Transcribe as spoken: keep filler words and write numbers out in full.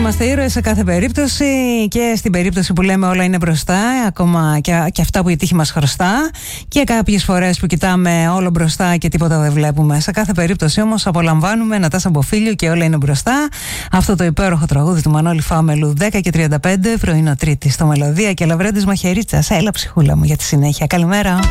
Είμαστε ήρωες σε κάθε περίπτωση και στην περίπτωση που λέμε όλα είναι μπροστά, ακόμα και, και αυτά που η τύχη μας χρωστά, και κάποιες φορές που κοιτάμε όλο μπροστά και τίποτα δεν βλέπουμε. Σε κάθε περίπτωση όμως απολαμβάνουμε Νατάσα Μποφίλιου και όλα είναι μπροστά. Αυτό το υπέροχο τραγούδι του Μανώλη Φάμελου, δέκα και τριάντα πέντε πρωινό Τρίτη στο Μελωδία και Λαβρέντης Μαχαιρίτσας. Έλα ψυχούλα μου για τη συνέχεια. Καλημέρα.